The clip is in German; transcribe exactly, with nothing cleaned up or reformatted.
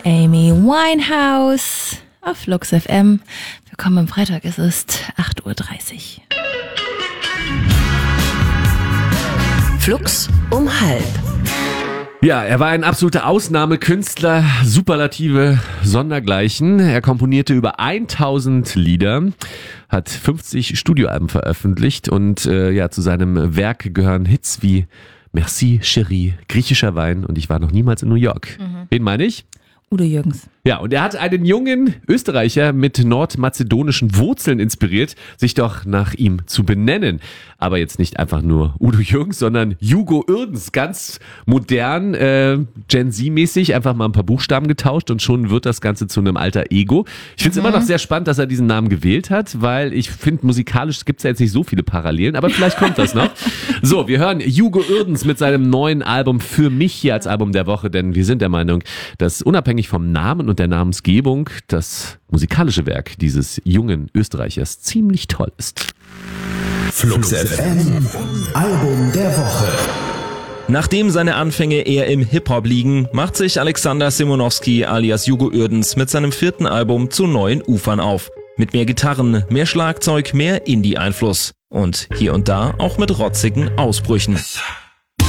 Amy Winehouse auf Flux F M. Willkommen am Freitag, es ist acht Uhr dreißig. Flux um halb. Ja, er war ein absoluter Ausnahmekünstler, Superlative sondergleichen. Er komponierte über tausend Lieder, hat fünfzig Studioalben veröffentlicht und äh, ja, zu seinem Werk gehören Hits wie Merci, Chérie, Griechischer Wein und Ich war noch niemals in New York. Mhm. Wen meine ich? Udo Jürgens. Ja, und er hat einen jungen Österreicher mit nordmazedonischen Wurzeln inspiriert, sich doch nach ihm zu benennen. Aber jetzt nicht einfach nur Udo Jürgens, sondern Hugo Uerdens. Ganz modern, äh, Gen Z-mäßig, einfach mal ein paar Buchstaben getauscht und schon wird das Ganze zu einem alter Ego. Ich finde es mhm. immer noch sehr spannend, dass er diesen Namen gewählt hat, weil ich finde, musikalisch gibt es ja jetzt nicht so viele Parallelen, aber vielleicht kommt das noch. So, wir hören Hugo Uerdens mit seinem neuen Album Für mich hier als Album der Woche, denn wir sind der Meinung, dass unabhängig vom Namen und der Namensgebung das musikalische Werk dieses jungen Österreichers ziemlich toll ist. Flux F M, Album der Woche. Nachdem seine Anfänge eher im Hip-Hop liegen, macht sich Alexander Simonowski alias Hugo Uerdens mit seinem vierten Album zu neuen Ufern auf. Mit mehr Gitarren, mehr Schlagzeug, mehr Indie-Einfluss. Und hier und da auch mit rotzigen Ausbrüchen.